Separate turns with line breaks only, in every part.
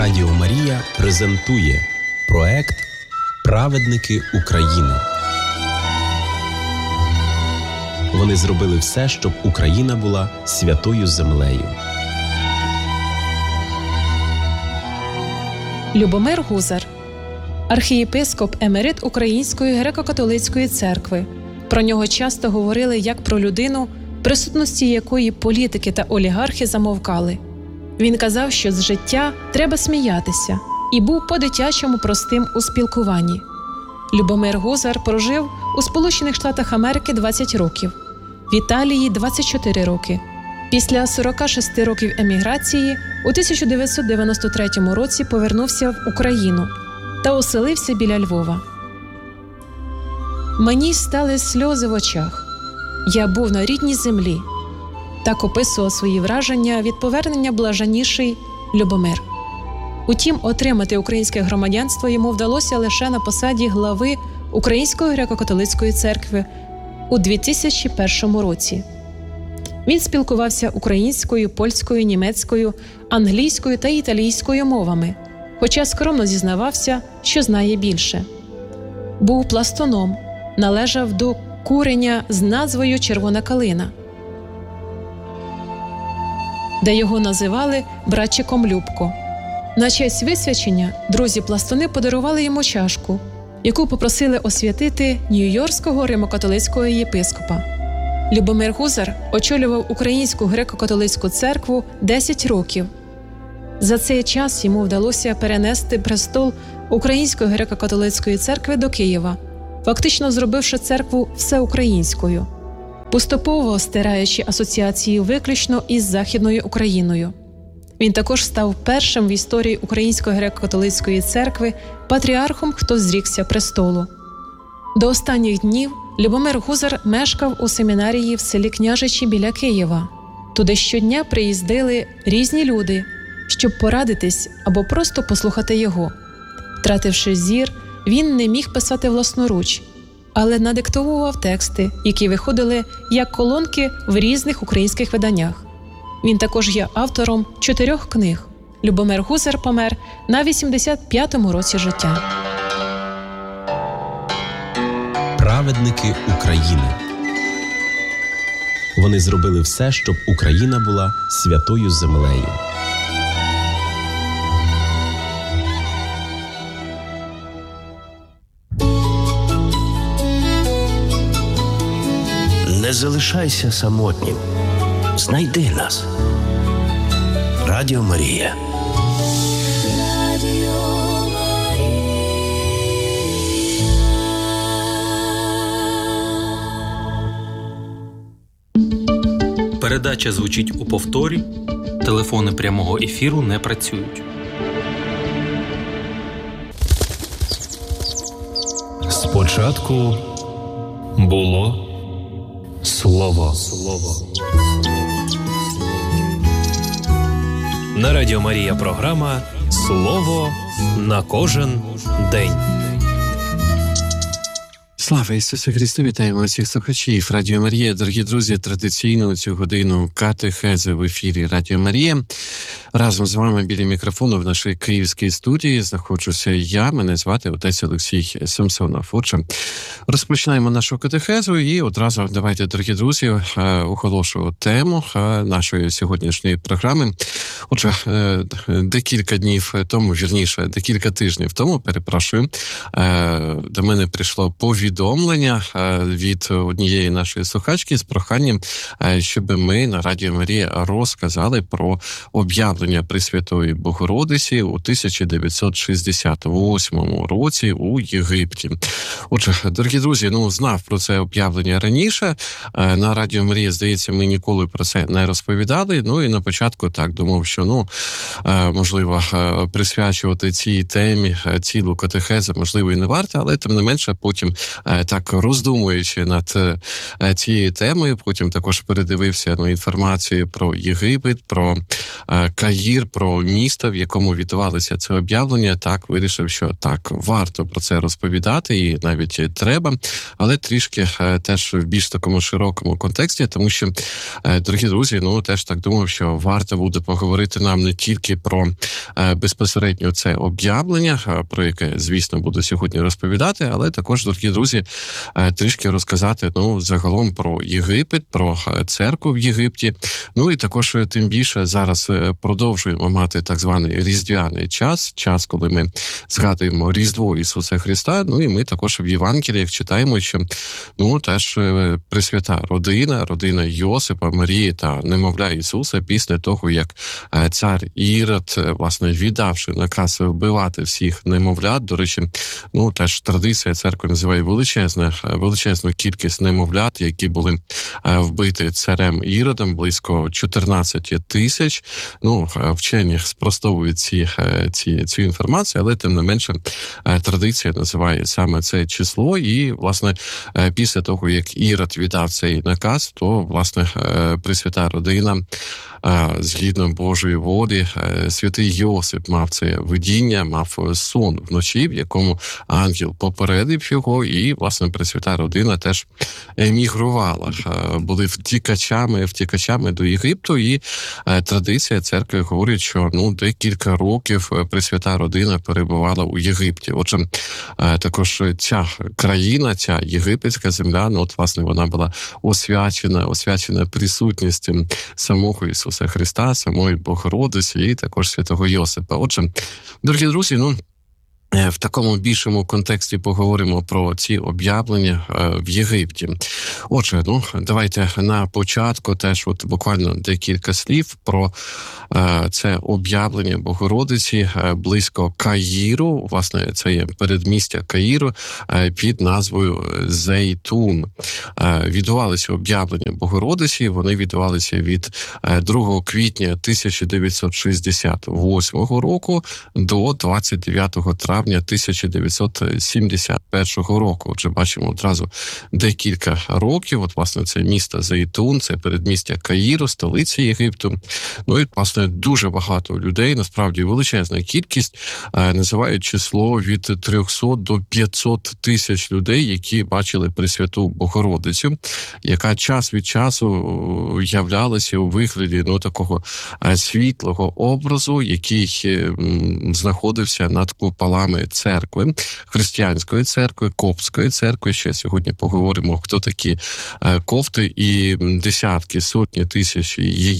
Радіо Марія презентує проект «Праведники України». Вони зробили все, щоб Україна була святою землею.
Любомир Гузар, архієпископ емерит Української греко-католицької церкви. Про нього часто говорили як про людину, присутності якої політики та олігархи замовкали. Він казав, що з життя треба сміятися, і був по-дитячому простим у спілкуванні. Любомир Гузар прожив у Сполучених Штатах Америки 20 років, в Італії – 24 роки. Після 46 років еміграції у 1993 році повернувся в Україну та оселився біля Львова. «Мені стали сльози в очах. Я був на рідній землі». Так описував свої враження від повернення блаженніший Любомир. Утім, отримати українське громадянство йому вдалося лише на посаді глави Української греко-католицької церкви у 2001 році. Він спілкувався українською, польською, німецькою, англійською та італійською мовами, хоча скромно зізнавався, що знає більше. Був пластуном, належав до куреня з назвою «Червона калина», де його називали братчиком Любко. На честь висвячення друзі-пластуни подарували йому чашку, яку попросили освятити Нью-Йоркського римокатолицького єпископа. Любомир Гузар очолював Українську греко-католицьку церкву 10 років. За цей час йому вдалося перенести престол Української греко-католицької церкви до Києва, фактично зробивши церкву всеукраїнською, поступово стираючи асоціації виключно із Західною Україною. Він також став першим в історії Української греко-католицької церкви патріархом, хто зрікся престолу. До останніх днів Любомир Гузар мешкав у семінарії в селі Княжичі біля Києва. Туди щодня приїздили різні люди, щоб порадитись або просто послухати його. Втративши зір, він не міг писати власноруч, але надиктовував тексти, які виходили як колонки в різних українських виданнях. Він також є автором 4 книг. Любомир Гузар помер на 85-му році життя.
Праведники України. Вони зробили все, щоб Україна була святою землею.
Не залишайся самотнім. Знайди нас. Радіо Марія.
Передача звучить у повторі. Телефони прямого ефіру не працюють.
Спочатку було Слово. На Радіо Марія програма «Слово на кожен день».
Слава Ісусу Христу! Вітаємо усіх слухачів Радіо Марія. Дорогі друзі, традиційно у цю годину катехези в ефірі Радіо Марія. Разом з вами біля мікрофону в нашій київській студії знаходжуся я, мене звати отець Олексій Самсонов. Отже, розпочинаємо нашу катехезу і одразу давайте, дорогі друзі, оголошу тему нашої сьогоднішньої програми. Отже, декілька днів тому, вірніше, декілька тижнів тому, перепрошую, до мене прийшло повідомлення від однієї нашої слухачки з проханням, щоб ми на Радіо Марія розказали про об'явлення Пресвятої Богородиці у 1968 році у Єгипті. Отже, дорогі друзі, знав про це об'явлення раніше. На Радіо Марія, здається, ми ніколи про це не розповідали. І на початку так думав, що, можливо, присвячувати цій темі цілу катехезу, можливо, і не варто, але тим не менше потім так роздумуючи над цією темою, потім також передивився інформацію про Єгипет, про Каїр, про місто, в якому відбувалося це об'явлення. Так, вирішив, що так, варто про це розповідати і навіть треба, але трішки теж в більш такому широкому контексті, тому що, дорогі друзі, теж так думав, що варто буде поговорити нам не тільки про безпосередньо це об'явлення, про яке, звісно, буду сьогодні розповідати, але також, дорогі друзі, трішки розказати, загалом про Єгипет, про церкву в Єгипті. І також тим більше зараз продовжуємо мати так званий різдвяний час, коли ми згадуємо Різдво Ісуса Христа. І ми також в Євангеліях читаємо, що теж Пресвята родина Йосипа, Марії та немовля Ісуса після того, як цар Ірод, власне, віддавши наказ вбивати всіх немовлят. До речі, теж традиція церкви називає величезну кількість немовлят, які були вбиті царем Іродом, близько 14 тисяч. Вчені спростовують цю інформацію, але тим не менше традиція називає саме це число. І, власне, після того, як Ірод віддав цей наказ, то, власне, Пресвята родина, згідно Божої волі, святий Йосип мав це видіння, мав сон вночі, в якому ангел попередив його, і, власне, Пресвята родина теж емігрувала. Були втікачами до Єгипту, і традиція церкви говорить, що декілька років Пресвята родина перебувала у Єгипті. Отже, також ця країна, ця єгипетська земля, власне, вона була освячена присутністю самого Ісуса Христа, самої Богородиці і також святого Йосипа. Отже, дорогі друзі, в такому більшому контексті поговоримо про ці об'явлення в Єгипті. Отже, давайте на початку теж буквально декілька слів про це об'явлення Богородиці близько Каїру. Власне, це є передмістя Каїру під назвою Зейтун. Відбувалися об'явлення Богородиці, вони відбувалися від 2 квітня 1968 року до 29 травня 1971 року. Отже, бачимо одразу декілька років. Власне, це місто Зейтун, це передмістя Каїру, столиця Єгипту. І, власне, дуже багато людей, насправді величезна кількість, називають число від 300 до 500 тисяч людей, які бачили Пресвяту Богородицю, яка час від часу являлася у вигляді такого світлого образу, який знаходився над куполами церкви, християнської церкви, коптської церкви. Ще сьогодні поговоримо, хто такі копти, і десятки, сотні тисяч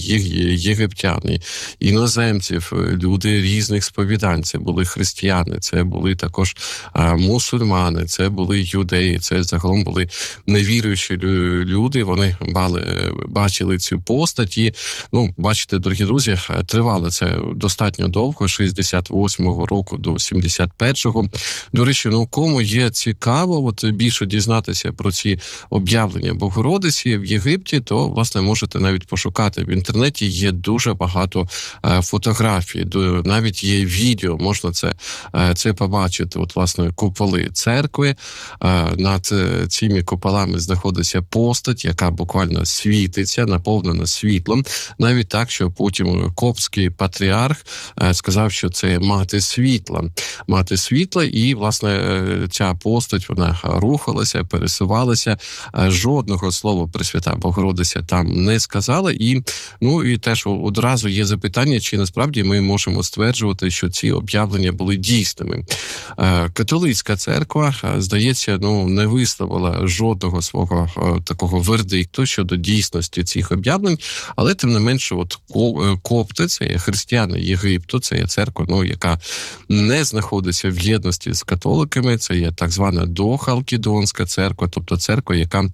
єгиптян, іноземців, люди різних сповідань. Це були християни, це були також мусульмани, це були юдеї, це загалом були невіруючі люди. Вони бачили цю постать і, бачите, дорогі друзі, тривало це достатньо довго, 68-го року до 71-го. До речі, кому є цікаво більше дізнатися про ці об'явлення Богородиці в Єгипті, то, власне, можете навіть пошукати. В інтернеті є дуже багато фотографій, навіть є відео, можна це побачити. Власне, куполи церкви, над цими куполами знаходиться постать, яка буквально світиться, наповнена світлом. Навіть так, що потім коптський патріарх сказав, що це мати світла, і, власне, ця постать, вона рухалася, пересувалася, жодного слова Пресвята Богородиця там не сказала, і теж одразу є запитання, чи насправді ми можемо стверджувати, що ці об'явлення були дійсними. Католицька церква, здається, не висловила жодного свого такого вердикту щодо дійсності цих об'явлень, але тим не менше, копти, це є християни Єгипту, це є церква, яка не знаходиться в єдності з католиками, це є так звана дохалкідонська церква, тобто церква, яка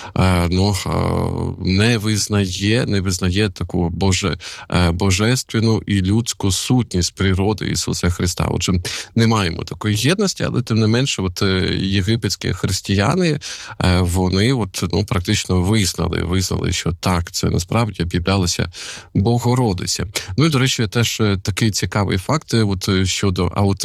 не визнає таку божественну і людську сутність природи Ісуса Христа. Отже, не маємо такої єдності, але тим не менше, єгипетські християни, вони практично визнали, що так, це насправді об'являлася Богородиця. І, до речі, теж такий цікавий факт щодо аутентичності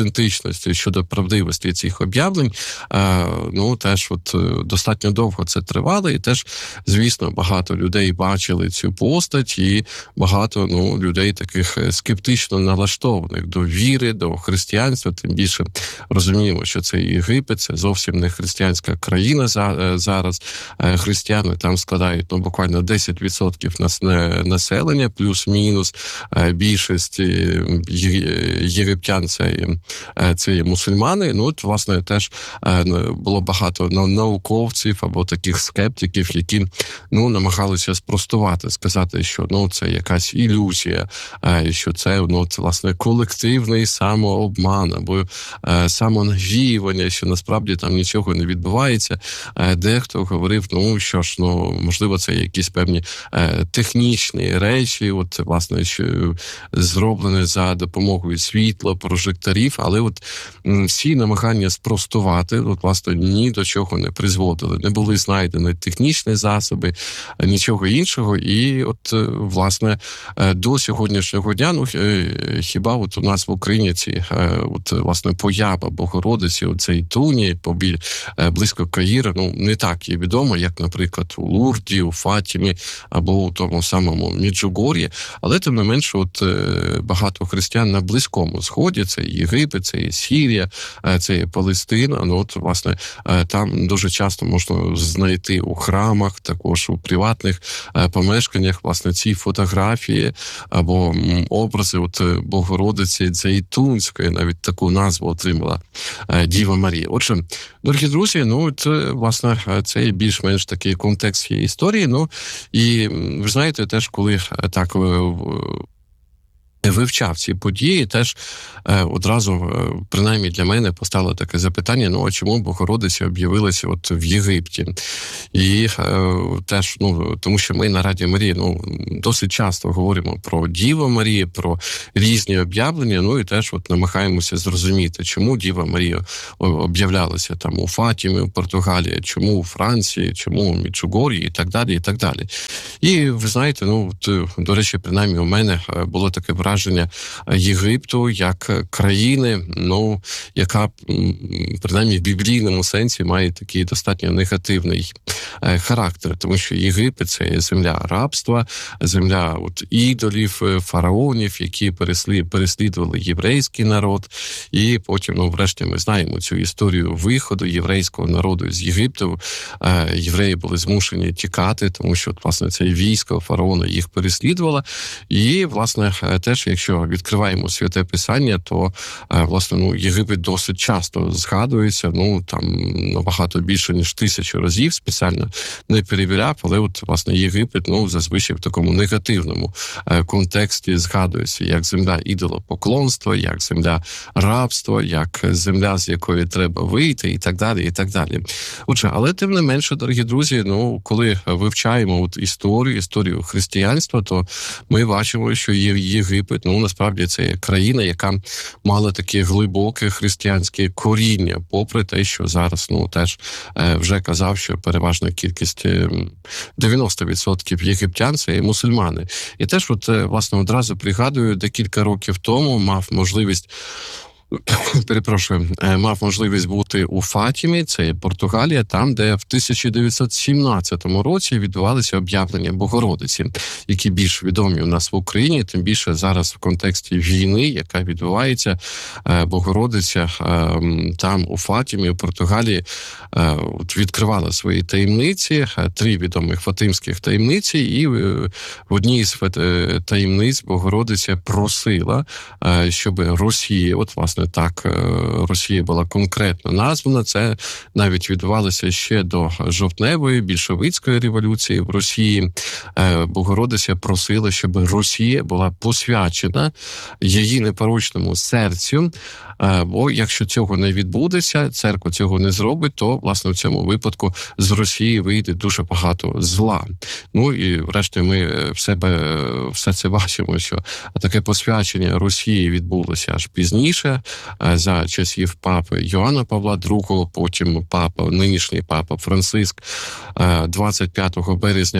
дійсності, щодо правдивості цих об'явлень, теж достатньо довго це тривало, і теж, звісно, багато людей бачили цю постать, і багато людей таких скептично налаштованих до віри, до християнства, тим більше розуміємо, що це Єгипет, це зовсім не християнська країна зараз. Християни там складають буквально 10% населення, плюс-мінус. Більшість єгиптян це є мусульмани. Власне, теж було багато науковців або таких скептиків, які намагалися спростувати, сказати, що це якась ілюзія, що це власне колективний самообман або самонавіювання, що насправді там нічого не відбувається. Дехто говорив, можливо, це якісь певні технічні речі, власне, що зроблені за допомогою світла, прожекторів, але всі намагання спростувати, власне, ні до чого не призводили. Не були знайдені технічні засоби, нічого іншого, і власне, до сьогоднішнього дня, хіба у нас в Україні власне, поява Богородиці у цій туні близько Каїра, не так є відомо, як, наприклад, у Лурді, у Фатімі або у тому самому Меджугор'ї, але тим не менше, багато християн на Близькому Сході, це Єгипет, це і Сірія, це і Палестина, власне, там дуже часто можна знайти у храмах, також у приватних помешканнях, власне, ці фотографії або образи Богородиці Зейтунської, навіть таку назву отримала Діва Марія. Отже, дорогі друзі, власне, це більш-менш такий контекст цієї історії. І ви знаєте, теж коли так вивчав ці події, теж одразу, принаймні для мене, постало таке запитання, а чому Богородиця об'явилася в Єгипті? І теж, тому що ми на Радіо Марія, досить часто говоримо про Діву Марію, про різні об'явлення, і теж намагаємося зрозуміти, чому Діва Марія об'являлася там у Фатімі, у Португалії, чому у Франції, чому у Меджугор'ї і так далі, і так далі. І ви знаєте, до речі, принаймні у мене було таке враження Єгипту як країни, яка, принаймні в біблійному сенсі, має такий достатньо негативний характер, тому що Єгипет – це земля рабства, земля ідолів, фараонів, які переслідували єврейський народ, і потім, врешті, ми знаємо цю історію виходу єврейського народу з Єгипту. Євреї були змушені тікати, тому що, власне, це військо фараона їх переслідувало, і, власне, теж, якщо відкриваємо Святе Писання, то, власне, Єгипет досить часто згадується, там набагато більше, ніж 1000 разів, спеціально не перевіряв, але, власне, Єгипет, зазвичай в такому негативному контексті згадується, як земля ідолопоклонства, як земля рабства, як земля, з якої треба вийти, і так далі, і так далі. Отже, але тим не менше, дорогі друзі, коли вивчаємо історію християнства, то ми бачимо, що Єгипет, насправді це країна, яка мала таке глибоке християнське коріння, попри те, що зараз, теж вже казав, що переважна кількість 90% єгиптян – це мусульмани. І теж, власне, одразу пригадую, декілька років тому мав можливість бути у Фатімі, це Португалія, там, де в 1917 році відбувалися об'явлення Богородиці, які більш відомі у нас в Україні, тим більше зараз в контексті війни, яка відбувається, Богородиця там у Фатімі, у Португалії, відкривала свої таємниці, 3 відомих фатимських таємниці, і в одній з таємниць Богородиця просила, щоб Росія, власне, так, Росія була конкретно названа. Це навіть відбувалося ще до жовтневої більшовицької революції в Росії. Богородиця просила, щоб Росія була посвячена її непорочному серцю, бо якщо цього не відбудеться, церква цього не зробить, то, власне, в цьому випадку з Росії вийде дуже багато зла. І врешті ми все це бачимо, що таке посвячення Росії відбулося аж пізніше, за часів папи Йоанна Павла II, потім нинішній папа Франциск 25 березня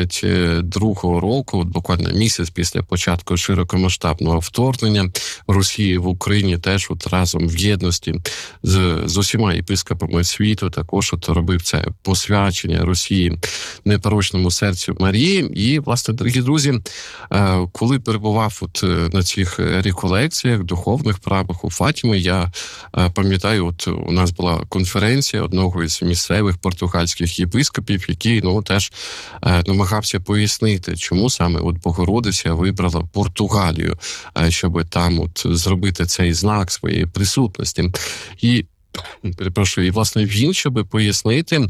22 року, буквально місяць після початку широкомасштабного вторгнення Росії в Україні, теж разом в єдності з усіма єпископами світу також робив це посвячення Росії непорочному серцю Марії. І, власне, дорогі друзі, коли перебував на цих реколекціях, духовних правах у Фатімі, я пам'ятаю, у нас була конференція одного із місцевих португальських єпископів, який теж намагався пояснити, чому саме Богородиця вибрала Португалію, щоб там зробити цей знак своєї присутності. І власне він, щоб пояснити,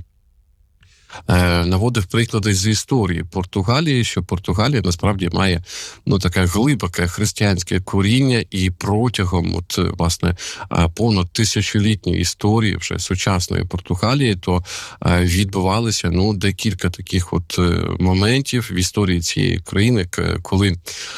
наводив приклади з історії Португалії, що Португалія насправді має таке глибоке християнське коріння, і протягом власне понад тисячолітньої історії вже сучасної Португалії, то відбувалися декілька таких моментів в історії цієї країни, коли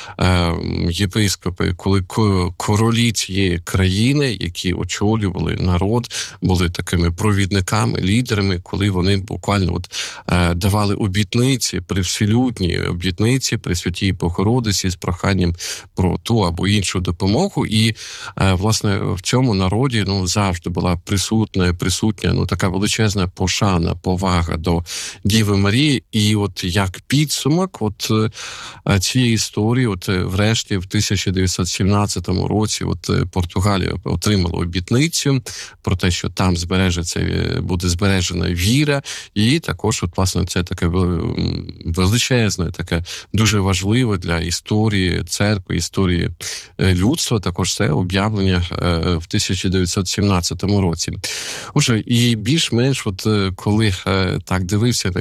єпископи, коли королі цієї країни, які очолювали народ, були такими провідниками, лідерами, коли вони буквально давали обітниці, привселюдні обітниці при Святій Богородиці з проханням про ту або іншу допомогу. І, власне, в цьому народі завжди була присутня така величезна пошана, повага до Діви Марії. І як підсумок цієї історії, врешті в 1917 році Португалія отримала обітницю про те, що там буде збережена віра, і також, власне, це таке величезне, таке дуже важливе для історії церкви, історії людства, також це об'явлення в 1917 році. Отже, і більш-менш, коли так дивився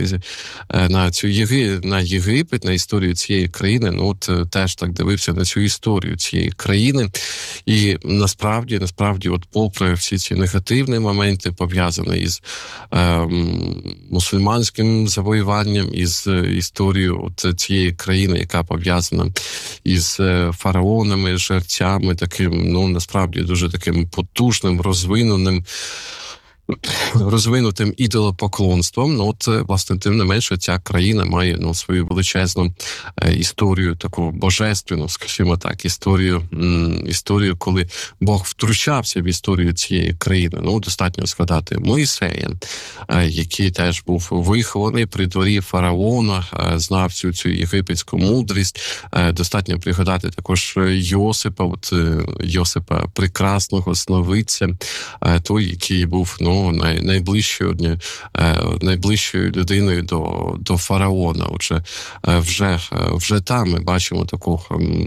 на Єгипет, на історію цієї країни, теж так дивився на цю історію цієї країни, і насправді, попри всі ці негативні моменти, пов'язані із мусульманським завоюванням, із історією цієї країни, яка пов'язана із фараонами, жерцями, таким, насправді, дуже таким потужним, розвинутим ідолопоклонством. Власне, тим не менше, ця країна має свою величезну історію, таку божественну, скажімо так, історію, коли Бог втручався в історію цієї країни. Достатньо згадати Мойсея, який теж був вихований при дворі фараона, знав цю єгипетську мудрість. Достатньо пригадати також Йосипа прекрасного, сновидця, той, який був, найближчою людиною до фараона. Отже, вже там ми бачимо таку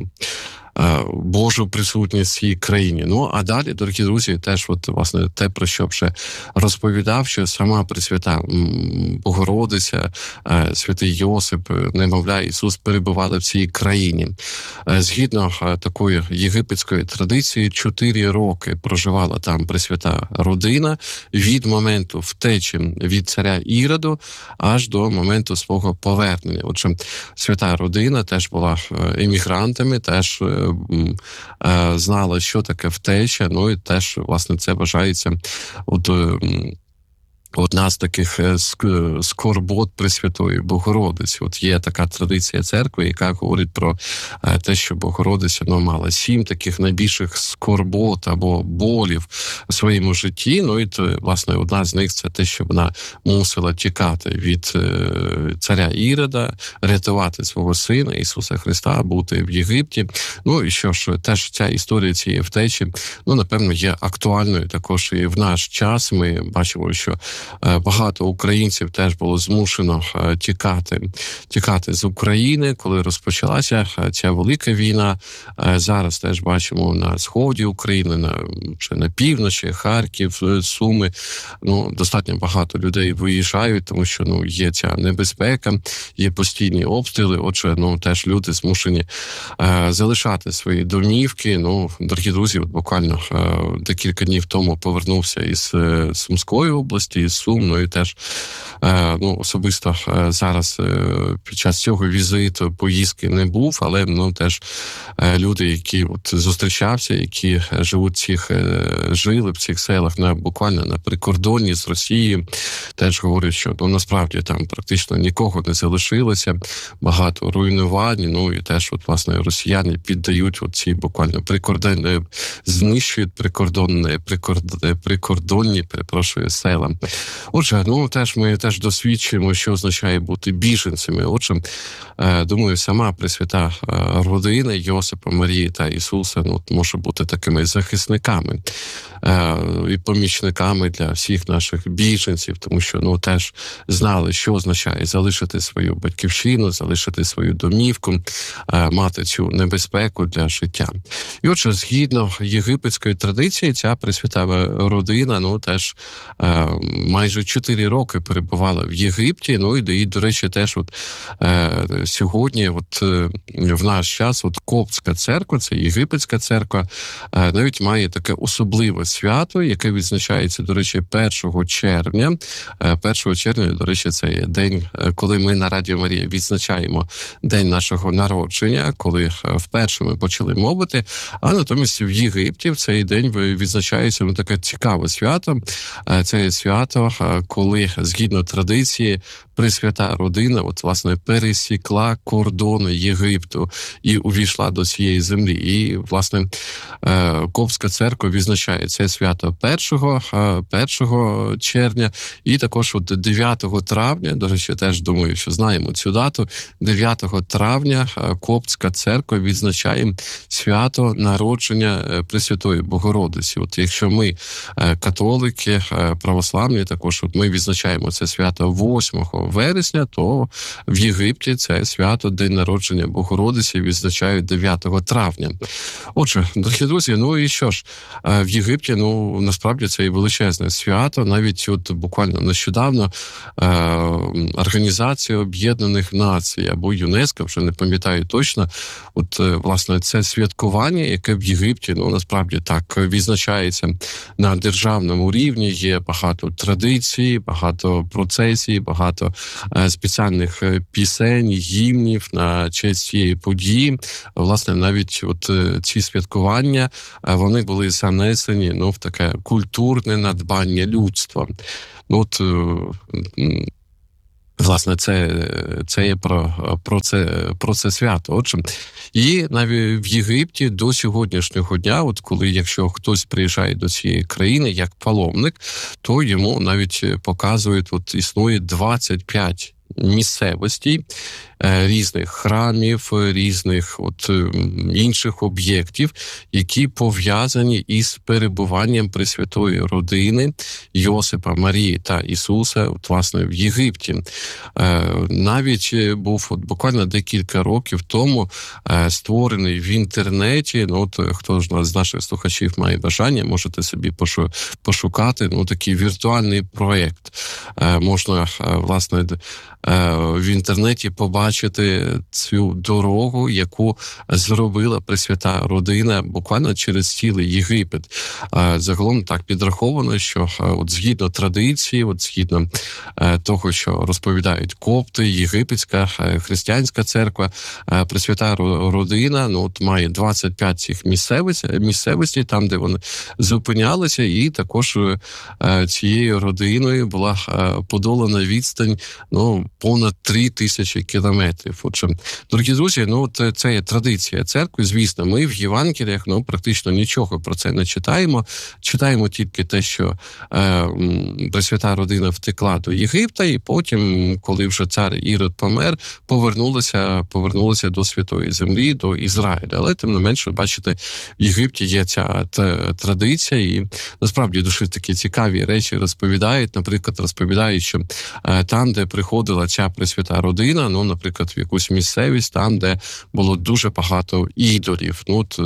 Божу присутність в цій країні. А далі, дорогі друзі, теж власне те, про що вже розповідав, що сама Пресвята Богородиця, святий Йосип, немовля Ісус перебували в цій країні. Згідно такої єгипетської традиції, 4 роки проживала там Пресвята родина від моменту втечі від царя Іроду аж до моменту свого повернення. Отже, свята родина теж була емігрантами, теж знала, що таке втеча, і теж, власне, це вважається одна з таких скорбот Пресвятої Богородиці. Є така традиція церкви, яка говорить про те, що Богородиця мала 7 таких найбільших скорбот або болів у своєму житті. І, власне, одна з них – це те, що вона мусила тікати від царя Ірода, рятувати свого сина Ісуса Христа, бути в Єгипті. І що ж, теж ця історія цієї втечі, напевно, є актуальною також і в наш час. Ми бачимо, що багато українців теж було змушено тікати з України, коли розпочалася ця велика війна. Зараз теж бачимо на сході України, на півночі, Харків, Суми. Достатньо багато людей виїжджають, тому що є ця небезпека, є постійні обстріли. Отже, теж люди змушені залишати свої домівки. Дорогі друзі, буквально декілька днів тому повернувся із Сумської області, сумно. І теж особисто зараз під час цього візиту, поїздки не був, але теж люди, які зустрічався, які жили в цих селах буквально на прикордонні з Росією, теж говорять, що насправді там практично нікого не залишилося, багато руйнувань, і теж власне росіяни піддають ці буквально знищують прикордонні, села. Отже, ми теж досвідчуємо, що означає бути біженцями. Отже, думаю, сама Пресвята родина Йосипа, Марії та Ісуса може бути такими захисниками і помічниками для всіх наших біженців, тому що теж знали, що означає залишити свою батьківщину, залишити свою домівку, мати цю небезпеку для життя. І отже, згідно єгипетської традиції, ця Пресвята родина теж майже 4 роки перебувала в Єгипті. І, до речі, теж сьогодні, в наш час, Коптська церква, це єгипетська церква, навіть має таке особливе свято, яке відзначається, до речі, 1 червня. 1 червня, до речі, це є день, коли ми на Радіо Марія відзначаємо день нашого народження, коли вперше ми почали мовити, а натомість в Єгипті в цей день відзначається таке цікаве свято. Це є свято, коли, згідно традиції, Пресвята родина власне пересікла кордони Єгипту і увійшла до цієї землі. І, власне, Коптська церква відзначає це свято 1 червня і також 9 травня, до речі, теж думаю, що знаємо цю дату, 9 травня Коптська церква відзначає свято народження Пресвятої Богородиці. Якщо ми, католики, православні, також ми відзначаємо це свято 8 вересня, то в Єгипті це свято, День народження Богородиці, відзначають 9 травня. Отже, дорогі друзі, і що ж, в Єгипті, насправді це і величезне свято. Навіть буквально нещодавно Організація Об'єднаних Націй або ЮНЕСКО, вже не пам'ятаю точно, власне, це святкування, яке в Єгипті, насправді так відзначається на державному рівні. Є багато традицій, багато процесій, багато спеціальних пісень, гімнів на честь цієї події. Власне, навіть ці святкування, вони були занесені в таке культурне надбання людства. Власне, це є про це свято. Отже, і навіть в Єгипті до сьогоднішнього дня, коли якщо хтось приїжджає до цієї країни як паломник, то йому навіть показують, існує 25 місцевостей, різних храмів, різних інших об'єктів, які пов'язані із перебуванням Пресвятої родини Йосипа, Марії та Ісуса, власне, в Єгипті. Навіть був буквально декілька років тому створений в інтернеті, хто ж з наших слухачів має бажання, можете собі пошукати, такий віртуальний проєкт. Можна, власне, в інтернеті побачити цю дорогу, яку зробила Пресвята родина буквально через цілий Єгипет. Загалом так підраховано, що згідно традиції, згідно того, що розповідають копти, єгипетська християнська церква, Пресвята родина має 25 цих місцевостей, там, де вони зупинялися, і також цією родиною була подолана відстань понад 3000 кілометрів. Отже, дорогі друзі, це є традиція церкви. Звісно, ми в Євангеліях практично нічого про це не читаємо. Читаємо тільки те, що Пресвята родина втекла до Єгипта, і потім, коли вже цар Ірод помер, повернулися до Святої Землі, до Ізраїля. Але, тим не менше, бачите, в Єгипті є ця традиція, і насправді дуже такі цікаві речі розповідають. Наприклад, розповідають, що там, де приходила ця Пресвята родина, наприклад, наприклад, в якусь місцевість, там, де було дуже багато ідолів.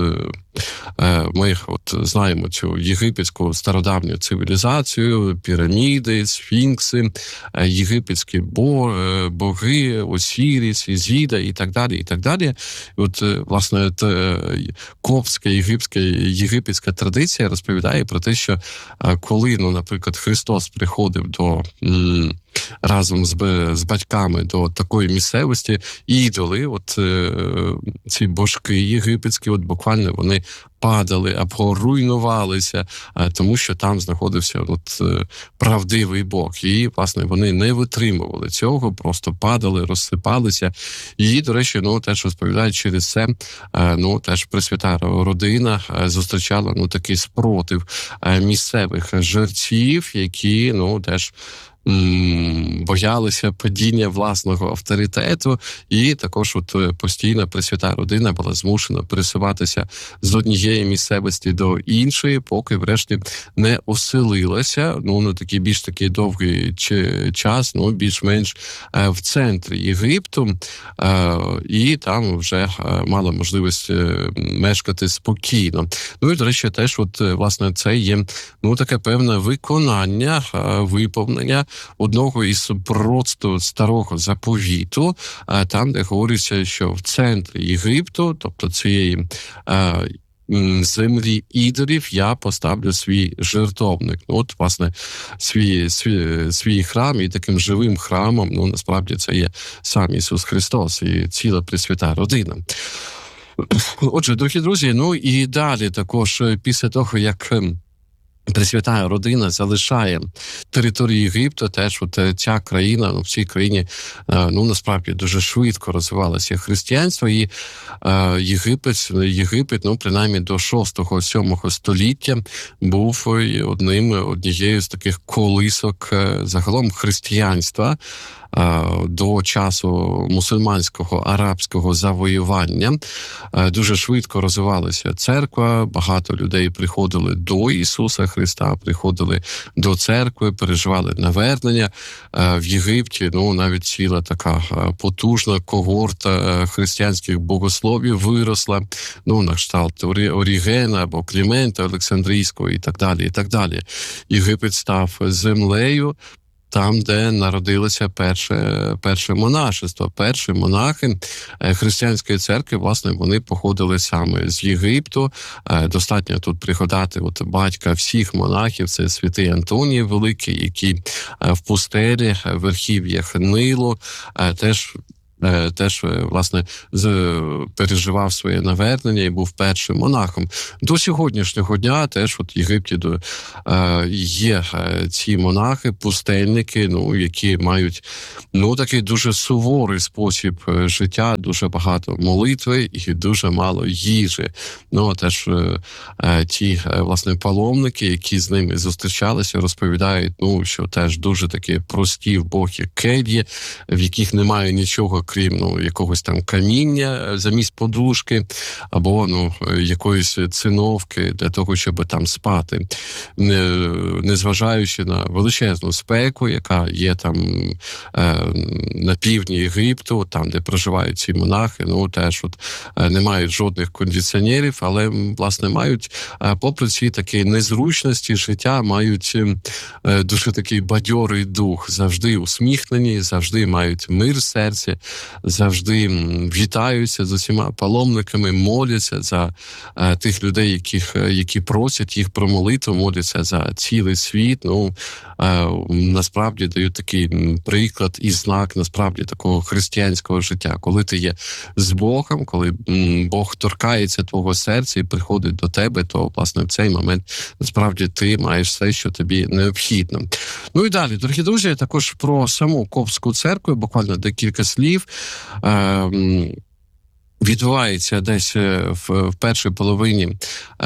Ми знаємо цю єгипетську стародавню цивілізацію, піраміди, сфінкси, єгипетські боги, Осіріс, Ізіда і так далі, і так далі. Власне, коптська єгипетська традиція розповідає про те, що коли, наприклад, Христос приходив разом з батьками до такої місцевості, ідоли, ці божки єгипетські, буквально вони падали або руйнувалися, тому що там знаходився правдивий Бог. І, власне, вони не витримували цього, просто падали, розсипалися. І, до речі, теж розповідають, через це, теж Пресвята Родина зустрічала, такий спротив місцевих жерців, які, теж боялися падіння власного авторитету, і також постійно Пресвята Родина була змушена пересуватися з однієї місцевості до іншої, поки врешті не оселилася, на такий більш такий довгий час, більш-менш в центрі Єгипту, і там вже мала можливість мешкати спокійно. І, до речі, теж власне це є таке певне виконання, виповнення одного із пророцтв Старого Заповіту, там, де говориться, що в центрі Єгипту, тобто цієї землі ідолів, я поставлю свій жертовник. Власне, свій храм, і таким живим храмом, насправді, це є сам Ісус Христос і ціла Пресвята Родина. Отже, дорогі друзі, і далі також, після того, як Пресвята Родина залишає територію Єгипту, теж ця країна, в цій країні, насправді дуже швидко розвивалося християнство, і Єгипет, принаймні до 6-7 століття був однією з таких колисок загалом християнства до часу мусульманського, арабського завоювання. Дуже швидко розвивалася церква, багато людей приходили до Ісуса Христа, приходили до церкви, переживали навернення. В Єгипті, навіть ціла така потужна когорта християнських богословів виросла, на кшталт Орігена або Клімента Олександрійського і так далі, і так далі. Єгипет став землею, там, де народилося перше монашество. Перші монахи християнської церкви, власне, вони походили саме з Єгипту. Достатньо тут пригадати батька всіх монахів, це святий Антоній Великий, який в пустелі, в верхів'ях Нилу, теж, власне, переживав своє навернення і був першим монахом. До сьогоднішнього дня теж в Єгипті є ці монахи, пустельники, які мають такий дуже суворий спосіб життя, дуже багато молитви і дуже мало їжі. Теж ті, власне, паломники, які з ними зустрічалися, розповідають, що теж дуже такі прості вбогі кельї, в яких немає нічого, крім якогось там каміння замість подушки, або якоїсь циновки для того, щоб там спати. Незважаючи на величезну спеку, яка є там на півдні Єгипту, там, де проживають ці монахи, теж не мають жодних кондиціонерів, але, власне, мають, попри ці такі незручності життя, мають дуже такий бадьорий дух, завжди усміхнені, завжди мають мир в серці, завжди вітаються з усіма паломниками, моляться за тих людей, які просять їх про молитву, моляться за цілий світ. Насправді дають такий приклад і знак, насправді, такого християнського життя. Коли ти є з Богом, коли Бог торкається твого серця і приходить до тебе, то, власне, в цей момент, насправді, ти маєш все, що тобі необхідно. І далі, дорогі друзі, також про саму Коптську церкву, буквально декілька слів. відбувається десь в першій половині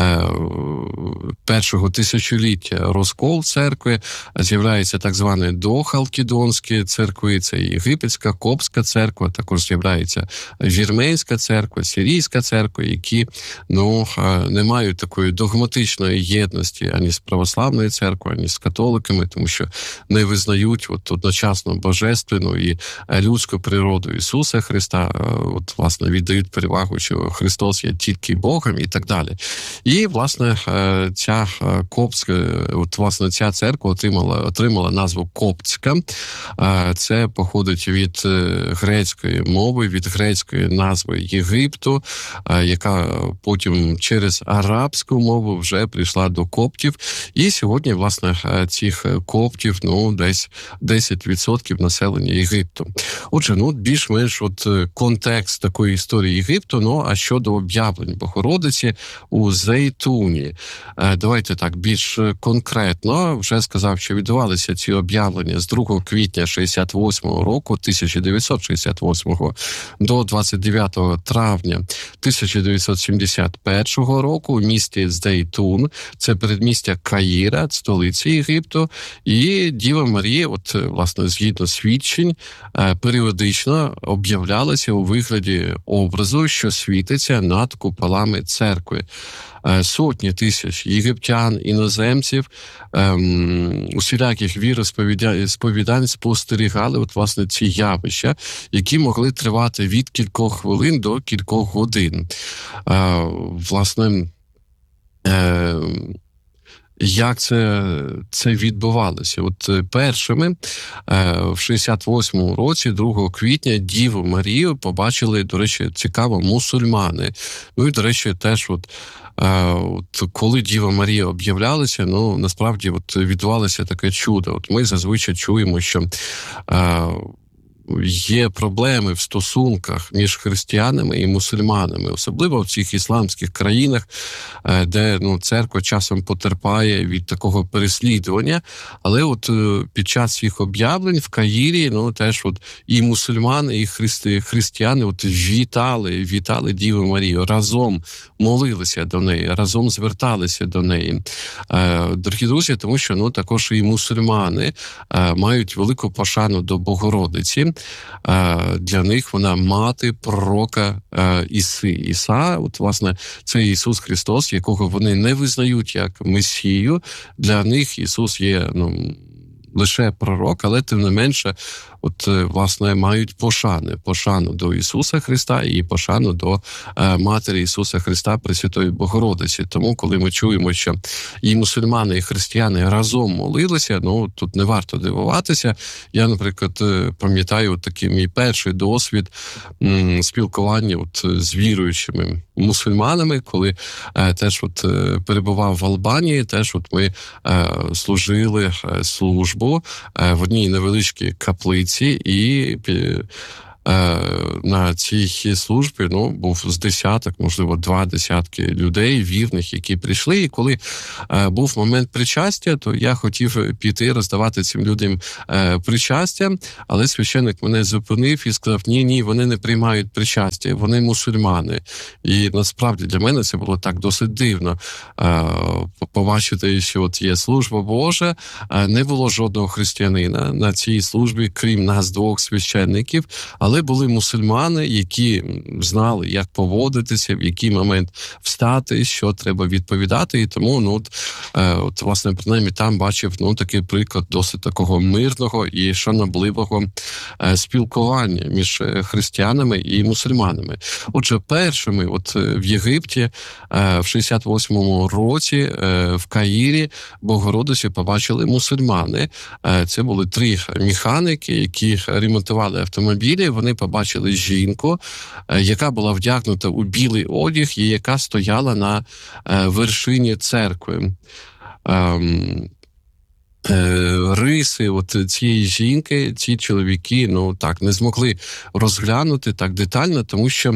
першого тисячоліття розкол церкви, з'являється так звані дохалкідонські церкви, це єгипетська, коптська церква, також з'являється вірменська церква, сирійська церква, які не мають такої догматичної єдності ані з православною церквою, ані з католиками, тому що не визнають одночасно божественну і людську природу Ісуса Христа, власне, віддають перевагу, що Христос є тільки Богом і так далі. І, власне, ця ця церква отримала назву коптська. Це походить від грецької мови, від грецької назви Єгипту, яка потім через арабську мову вже прийшла до коптів. І сьогодні, власне, цих коптів, десь 10% населення Єгипту. Отже, більш-менш контекст такої історії Єгипту, а щодо об'явлень Богородиці у Зейтуні. Давайте так, більш конкретно. Вже сказав, що відбувалися ці об'явлення з 2 квітня 1968 до 29 травня 1971 року у місті Зейтун, це передмістя Каїра, столиці Єгипту, і Діва Марія, власне, згідно свідчень, періодично об'являлася у вигляді образу, що світиться над куполами церкви. Сотні тисяч єгиптян, іноземців, усіляких віросповідань спостерігали власне ці явища, які могли тривати від кількох хвилин до кількох годин. Власне, як це відбувалося? Першими в 68-му році, 2 квітня, Діву Марію побачили, до речі, цікаво, мусульмани. І, до речі, теж коли Діва Марія об'являлася, насправді відбувалося таке чудо. Ми зазвичай чуємо, що є проблеми в стосунках між християнами і мусульманами, особливо в цих ісламських країнах, де церква часом потерпає від такого переслідування, але під час цих об'явлень в Каїрі теж і мусульмани, і християни вітали Діву Марію, разом молилися до неї, разом зверталися до неї. Дорогі друзі, тому що також і мусульмани мають велику пошану до Богородиці. Для них вона мати пророка Іси. Іса, власне, це Ісус Христос, якого вони не визнають як Месію. Для них Ісус є лише пророк, але тим не менше, власне, мають пошану до Ісуса Христа і пошану до Матері Ісуса Христа, Пресвятої Богородиці. Тому, коли ми чуємо, що і мусульмани, і християни разом молилися, тут не варто дивуватися. Я, наприклад, пам'ятаю такий мій перший досвід спілкування з віруючими мусульманами, коли теж перебував в Албанії, теж ми служили службу в одній невеличкій каплиці, і на цій службі був з десяток, можливо, 2 десятки людей, вірних, які прийшли. І коли був момент причастя, то я хотів піти роздавати цим людям причастя, але священник мене зупинив і сказав, ні, вони не приймають причастя, вони мусульмани. І насправді для мене це було так досить дивно побачити, що є служба Божа, не було жодного християнина на цій службі, крім нас 2 священників, але були мусульмани, які знали, як поводитися, в який момент встати, що треба відповідати. І тому, власне, принаймні там бачив такий приклад досить такого мирного і шанобливого спілкування між християнами і мусульманами. Отже, першими в Єгипті в 68-му році в Каїрі Богородицю побачили мусульмани. Це були 3 механіки, які ремонтували автомобілі. Вони побачили жінку, яка була вдягнута у білий одяг і яка стояла на вершині церкви. риси от цієї жінки, ці чоловіки, не змогли розглянути так детально, тому що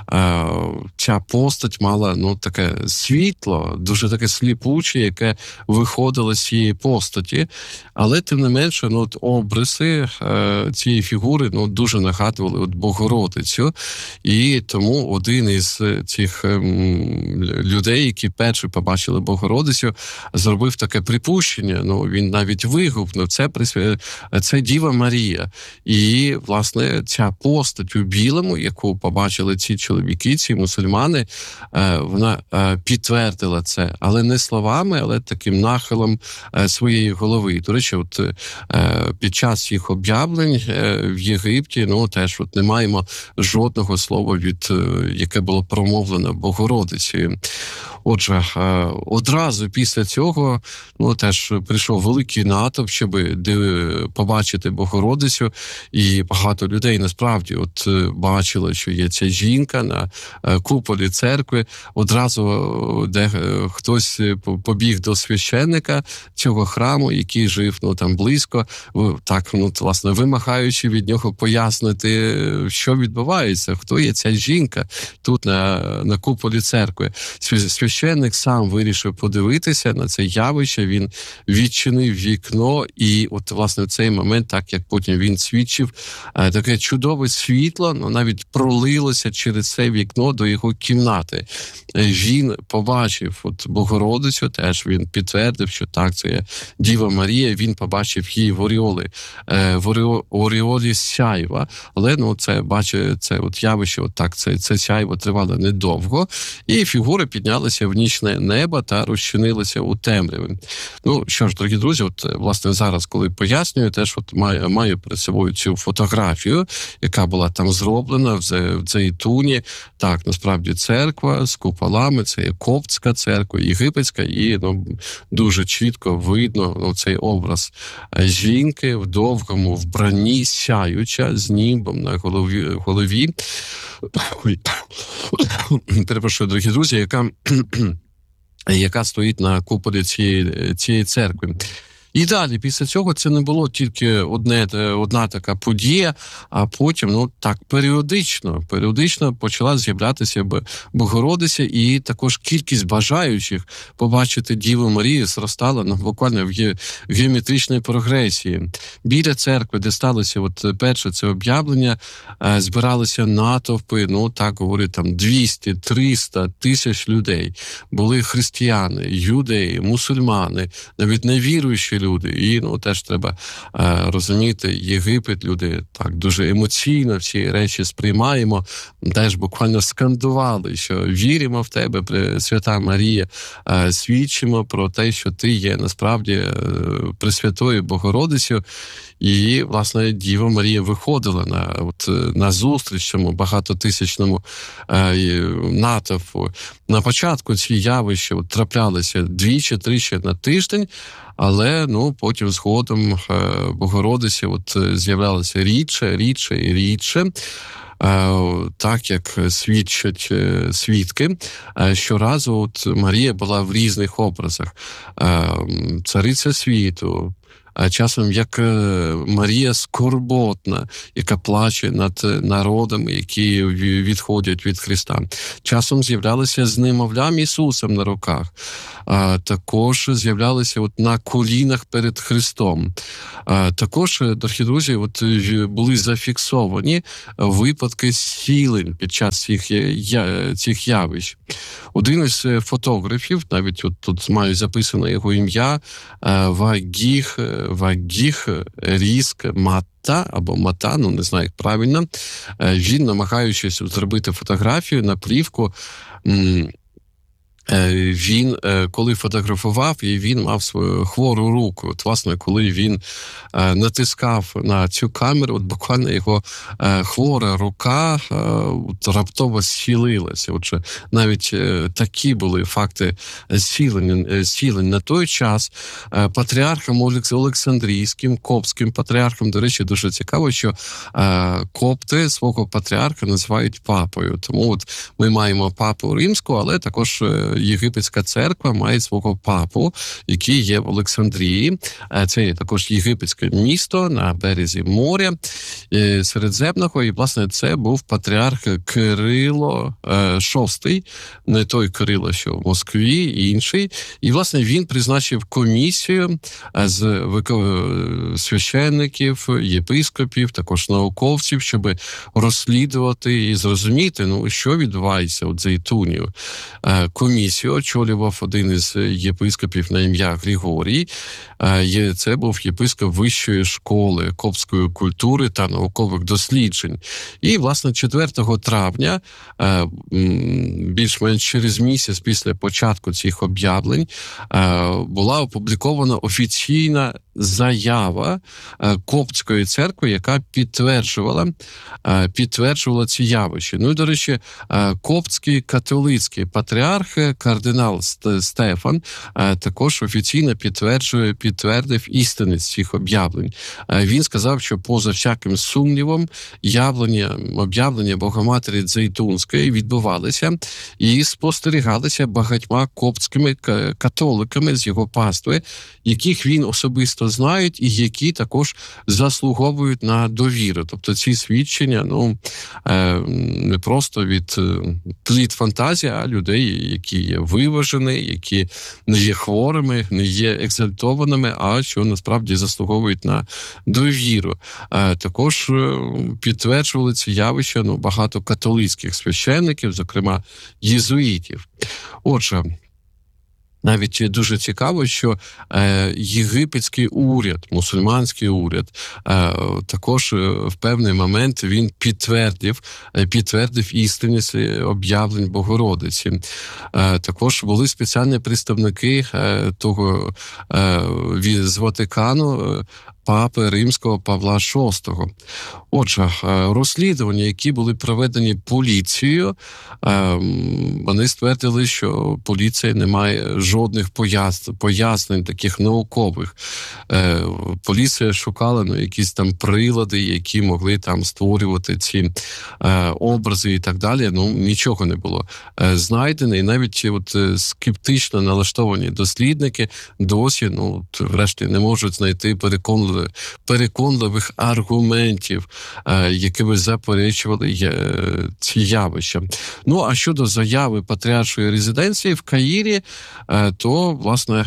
ця постать мала, таке світло, дуже таке сліпуче, яке виходило з цієї постаті, але тим не менше, обриси цієї фігури, дуже нагадували Богородицю, і тому один із цих людей, які перші побачили Богородицю, зробив таке припущення, він навіть вигукнув, це Діва Марія. І, власне, ця постать у білому, яку побачили ці чоловіки, ці мусульмани, вона підтвердила це, але не словами, але таким нахилом своєї голови. До речі, під час їх об'явлень в Єгипті, теж не маємо жодного слова, яке було промовлено Богородицею. Отже, одразу після цього теж прийшов великий натовп, щоб побачити Богородицю, і багато людей насправді бачили, що є ця жінка на куполі церкви. Одразу хтось побіг до священника цього храму, який жив там близько, так, власне, вимагаючи від нього пояснити, що відбувається, хто є ця жінка тут на куполі церкви. Священник сам вирішив подивитися на це явище, він відчинив вікно, і власне, в цей момент, так як потім він свідчив, таке чудове світло, навіть пролилося через це вікно до його кімнати. Він побачив Богородицю, теж він підтвердив, що так, це є Діва Марія, він побачив її в оріолі сяйва, але це явище, це сяйво тривало недовго, і фігури піднялися в нічне небо та розчинилися у темряві. Що ж, дорогі друзі, власне, зараз, коли пояснюю, теж маю перед собою цю фотографію, яка була там зроблена в Зейтуні. Так, насправді, церква з куполами, це є коптська церква, єгипетська, і дуже чітко видно цей образ жінки в довгому вбранні, сяюча, з німбом на голові. Перепрошую, дорогі друзі, яка стоїть на куполі цієї церкви. І далі, після цього, це не було тільки одна така подія, а потім, періодично почала з'являтися Богородиця, і також кількість бажаючих побачити Діву Марію зростала буквально в геометричній прогресії. Біля церкви, де сталося перше це об'явлення, збиралися натовпи, так говорять, 200-300 тисяч людей. Були християни, юдеї, мусульмани, навіть невіруючі люди. І теж треба розуміти, Єгипет, люди так дуже емоційно всі речі сприймаємо, теж буквально скандували, що віримо в тебе, Свята Марія, свідчимо про те, що ти є насправді Пресвятою Богородицею. І, власне, Діва Марія виходила на зустріч цьому багатотисячному натовпу. На початку ці явища траплялися 2-3 на тиждень, але потім згодом Богородиця з'являлася рідше. Так, як свідчать свідки, щоразу Марія була в різних образах. Цариця світу, часом як Марія скорботна, яка плаче над народами, які відходять від Христа. Часом з'являлися з немовлям Ісусом на руках. Також з'являлися на колінах перед Христом. Також, дорогі друзі, були зафіксовані випадки зцілень під час цих явищ. Один із фотографів, навіть тут маю записано його ім'я, Вагіх Ріск Мата, або Мата, не знаю, як правильно, він, намагаючись зробити фотографію на плівку, він, коли фотографував, і він мав свою хвору руку. Власне, коли він натискав на цю камеру, буквально його хвора рука раптово зцілилася. Отже, навіть такі були факти зцілень. На той час патріархом Олександрійським, коптським патріархом, до речі, дуже цікаво, що копти свого патріарха називають папою. Тому ми маємо папу римську, але також єгипетська церква має свого папу, який є в Олександрії. Це є також єгипетське місто на березі моря Середземного. І, власне, це був патріарх Кирило VI, не той Кирило, що в Москві, інший. І, власне, він призначив комісію з священників, єпископів, також науковців, щоб розслідувати і зрозуміти, що відбувається у Зейтунію. Комісію очолював один із єпископів на ім'я Григорій. Це був єпископ Вищої школи коптської культури та наукових досліджень. І, власне, 4 травня, більш-менш через місяць після початку цих об'явлень, була опублікована офіційна заява коптської церкви, яка підтверджувала ці явища. Ну і, до речі, коптський католицький патріарх кардинал Стефан також офіційно підтвердив істинність цих об'явлень. Він сказав, що поза всяким сумнівом об'явлення Богоматері Зейтунської відбувалися і спостерігалися багатьма коптськими католиками з його пастви, яких він особисто знає і які також заслуговують на довіру. Тобто ці свідчення, не просто від плід фантазії, а людей, які є виважені, які не є хворими, не є екзальтованими, а що насправді заслуговують на довіру. Також підтверджували ці явища багато католицьких священників, зокрема єзуїтів. Отже, навіть дуже цікаво, що єгипетський уряд, мусульманський уряд, також в певний момент він підтвердив істинність об'явлень Богородиці. Також були спеціальні представники того з Ватикану, папи Римського Павла VI. Отже, розслідування, які були проведені поліцією, вони ствердили, що поліція не має жодних пояснень таких наукових. Поліція шукала якісь там прилади, які могли там створювати ці образи і так далі. Нічого не було знайдено. І навіть скептично налаштовані дослідники досі, врешті, не можуть знайти переконливих аргументів, які би заперечували ці явища. А щодо заяви патріаршої резиденції в Каїрі, то, власне,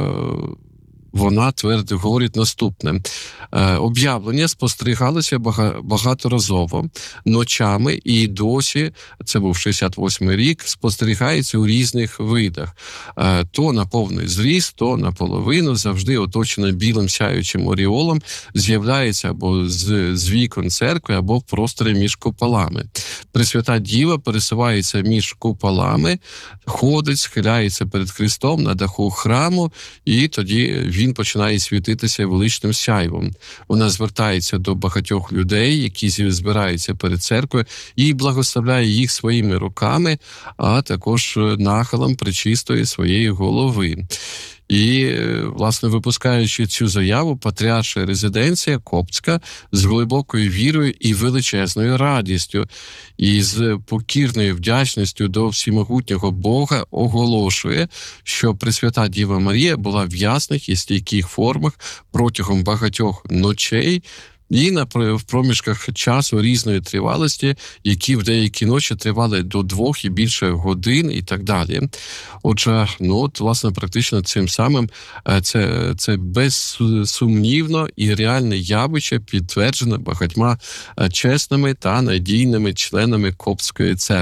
вона говорить наступне. Об'явлення спостерігалися багаторазово ночами і досі, це був 68-й рік, спостерігається у різних видах. То на повний зріст, то наполовину, завжди оточена білим сяючим оріолом, з'являється або з вікон церкви, або в просторі між куполами. Пресвята Діва пересувається між куполами, ходить, схиляється перед Христом на даху храму, і тоді він починає світитися величним сяйвом. Вона звертається до багатьох людей, які збираються перед церквою, і благословляє їх своїми руками, а також нахилом пречистої своєї голови. І, власне, випускаючи цю заяву, патріарша резиденція коптська з глибокою вірою і величезною радістю, і з покірною вдячністю до всемогутнього Бога оголошує, що Пресвята Діва Марія була в ясних і стійких формах протягом багатьох ночей, і в проміжках часу різної тривалості, які в деякі ночі тривали до 2 і більше годин і так далі. Отже, власне, практично цим самим це безсумнівно і реальне явище підтверджено багатьма чесними та надійними членами коптської церкви.